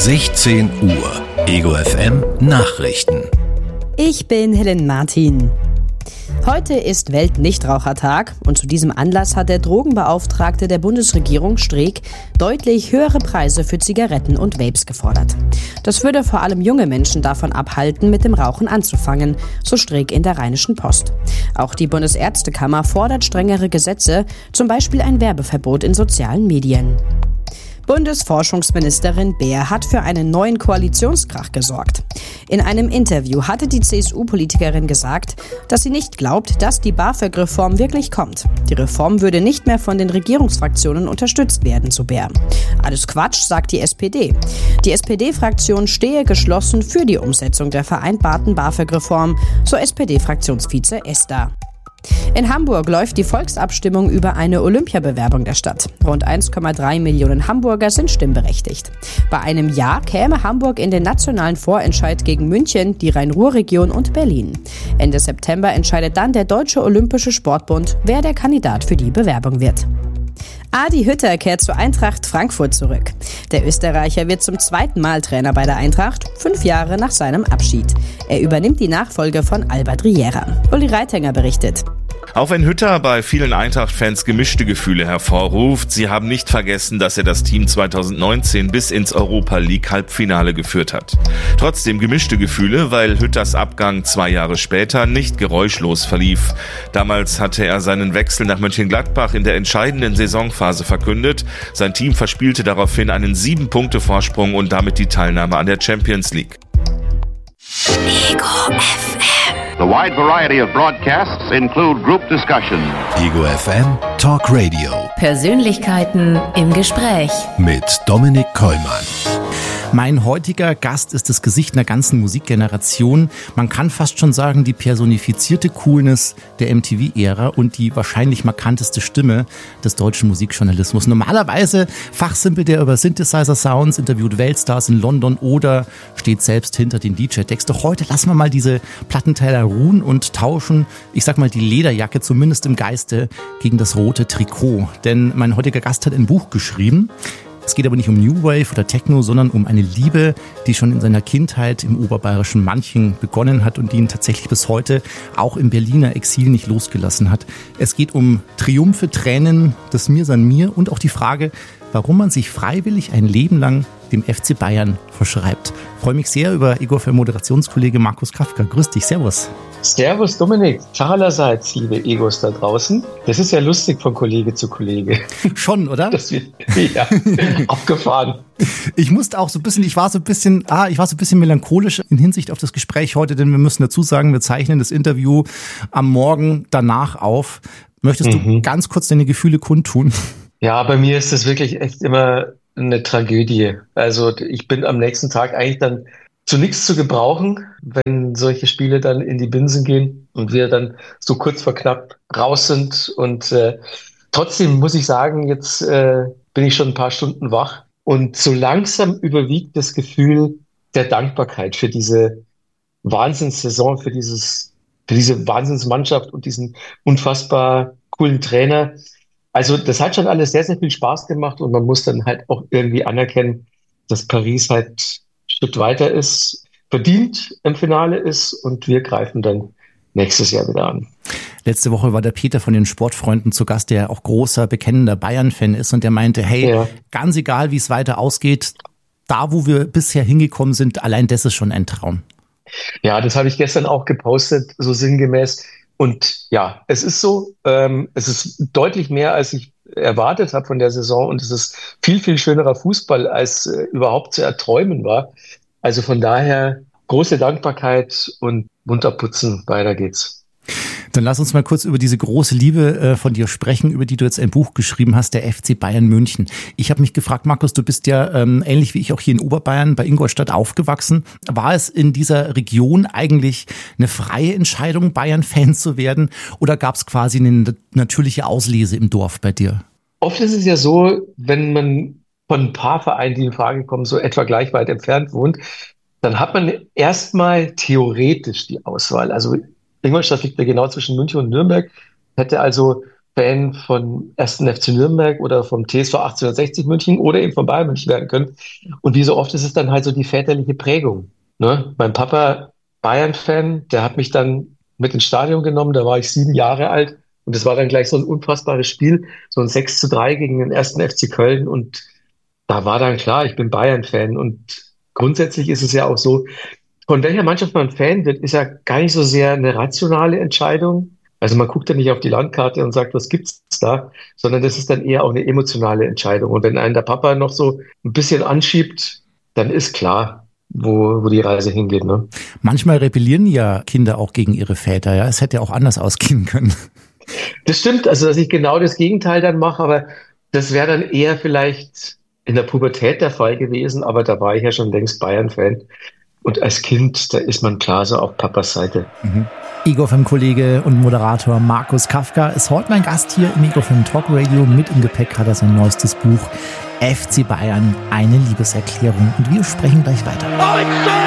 16 Uhr. Ego FM Nachrichten. Ich bin Helen Martin. Heute ist Weltnichtrauchertag und zu diesem Anlass hat der Drogenbeauftragte der Bundesregierung Streeck deutlich höhere Preise für Zigaretten und Vapes gefordert. Das würde vor allem junge Menschen davon abhalten, mit dem Rauchen anzufangen, so Streeck in der Rheinischen Post. Auch die Bundesärztekammer fordert strengere Gesetze, zum Beispiel ein Werbeverbot in sozialen Medien. Bundesforschungsministerin Baer hat für einen neuen Koalitionskrach gesorgt. In einem Interview hatte die CSU-Politikerin gesagt, dass sie nicht glaubt, dass die BAföG-Reform wirklich kommt. Die Reform würde nicht mehr von den Regierungsfraktionen unterstützt werden, so Baer. Alles Quatsch, sagt die SPD. Die SPD-Fraktion stehe geschlossen für die Umsetzung der vereinbarten BAföG-Reform, so SPD-Fraktionsvize Esther. In Hamburg läuft die Volksabstimmung über eine Olympiabewerbung der Stadt. Rund 1,3 Millionen Hamburger sind stimmberechtigt. Bei einem Ja käme Hamburg in den nationalen Vorentscheid gegen München, die Rhein-Ruhr-Region und Berlin. Ende September entscheidet dann der Deutsche Olympische Sportbund, wer der Kandidat für die Bewerbung wird. Adi Hütter kehrt zur Eintracht Frankfurt zurück. Der Österreicher wird zum zweiten Mal Trainer bei der Eintracht, 5 Jahre nach seinem Abschied. Er übernimmt die Nachfolge von Albert Riera. Uli Reitinger berichtet. Auch wenn Hütter bei vielen Eintracht-Fans gemischte Gefühle hervorruft, sie haben nicht vergessen, dass er das Team 2019 bis ins Europa-League-Halbfinale geführt hat. Trotzdem gemischte Gefühle, weil Hütters Abgang 2 Jahre später nicht geräuschlos verlief. Damals hatte er seinen Wechsel nach Mönchengladbach in der entscheidenden Saisonphase verkündet. Sein Team verspielte daraufhin einen 7-Punkte-Vorsprung und damit die Teilnahme an der Champions League. Ego FM. The wide variety of broadcasts include group discussion. Ego FM Talk Radio. Persönlichkeiten im Gespräch. Mit Dominik Kollmann. Mein heutiger Gast ist das Gesicht einer ganzen Musikgeneration. Man kann fast schon sagen, die personifizierte Coolness der MTV-Ära und die wahrscheinlich markanteste Stimme des deutschen Musikjournalismus. Normalerweise fachsimpelt er über Synthesizer-Sounds, interviewt Weltstars in London oder steht selbst hinter den DJ-Decks. Doch heute lassen wir mal diese Plattenteiler ruhen und tauschen, ich sag mal, die Lederjacke zumindest im Geiste gegen das rote Trikot. Denn mein heutiger Gast hat ein Buch geschrieben. Es geht aber nicht um New Wave oder Techno, sondern um eine Liebe, die schon in seiner Kindheit im oberbayerischen Manching begonnen hat und die ihn tatsächlich bis heute auch im Berliner Exil nicht losgelassen hat. Es geht um Triumphe, Tränen, das Mir san mir und auch die Frage, warum man sich freiwillig ein Leben lang dem FC Bayern verschreibt. Ich freue mich sehr über Ego FM Moderationskollege Markus Kafka. Grüß dich, servus. Servus Dominik, Tag allerseits, liebe Egos da draußen. Das ist ja lustig von Kollege zu Kollege. Schon, oder? Ja, abgefahren. Ich war so ein bisschen melancholisch in Hinsicht auf das Gespräch heute, denn wir müssen dazu sagen, wir zeichnen das Interview am Morgen danach auf. Möchtest du ganz kurz deine Gefühle kundtun? Ja, bei mir ist das wirklich echt immer eine Tragödie. Also ich bin am nächsten Tag eigentlich dann zu nichts zu gebrauchen, wenn solche Spiele dann in die Binsen gehen und wir dann so kurz vor knapp raus sind. Und trotzdem muss ich sagen, jetzt bin ich schon ein paar Stunden wach und so langsam überwiegt das Gefühl der Dankbarkeit für diese Wahnsinnssaison, für diese Wahnsinnsmannschaft und diesen unfassbar coolen Trainer. Also das hat schon alles sehr, sehr viel Spaß gemacht und man muss dann halt auch irgendwie anerkennen, dass Paris halt ein Schritt weiter ist, verdient im Finale ist und wir greifen dann nächstes Jahr wieder an. Letzte Woche war der Peter von den Sportfreunden zu Gast, der auch großer, bekennender Bayern-Fan ist und der meinte, hey, ganz egal, wie es weiter ausgeht, da, wo wir bisher hingekommen sind, allein das ist schon ein Traum. Ja, das habe ich gestern auch gepostet, so sinngemäß. Und ja, es ist so, es ist deutlich mehr, als ich erwartet habe von der Saison und es ist viel, viel schönerer Fußball, als überhaupt zu erträumen war. Also von daher große Dankbarkeit und munter putzen, weiter geht's. Dann lass uns mal kurz über diese große Liebe von dir sprechen, über die du jetzt ein Buch geschrieben hast, der FC Bayern München. Ich habe mich gefragt, Markus, du bist ja ähnlich wie ich auch hier in Oberbayern bei Ingolstadt aufgewachsen. War es in dieser Region eigentlich eine freie Entscheidung, Bayern-Fan zu werden oder gab es quasi eine natürliche Auslese im Dorf bei dir? Oft ist es ja so, wenn man von ein paar Vereinen, die in Frage kommen, so etwa gleich weit entfernt wohnt, dann hat man erstmal theoretisch die Auswahl. Also Ingolstadt liegt ja genau zwischen München und Nürnberg, hätte also Fan von 1. FC Nürnberg oder vom TSV 1860 München oder eben von Bayern München werden können. Und wie so oft ist es dann halt so die väterliche Prägung. Ne? Mein Papa, Bayern-Fan, der hat mich dann mit ins Stadion genommen, da war ich 7 Jahre alt und es war dann gleich so ein unfassbares Spiel, so ein 6:3 gegen den 1. FC Köln und da war dann klar, ich bin Bayern-Fan und grundsätzlich ist es ja auch so, von welcher Mannschaft man Fan wird, ist ja gar nicht so sehr eine rationale Entscheidung. Also man guckt ja nicht auf die Landkarte und sagt, was gibt's da, sondern das ist dann eher auch eine emotionale Entscheidung. Und wenn einen der Papa noch so ein bisschen anschiebt, dann ist klar, wo die Reise hingeht. Ne? Manchmal rebellieren ja Kinder auch gegen ihre Väter. Ja, es hätte ja auch anders ausgehen können. Das stimmt, also dass ich genau das Gegenteil dann mache, aber das wäre dann eher vielleicht in der Pubertät der Fall gewesen, aber da war ich ja schon längst Bayern-Fan. Und als Kind, da ist man klar so auf Papas Seite. Ego FM-Kollege und Moderator Markus Kafka ist heute mein Gast hier im Ego FM Talk Radio. Mit im Gepäck hat er sein neuestes Buch FC Bayern, eine Liebeserklärung. Und wir sprechen gleich weiter.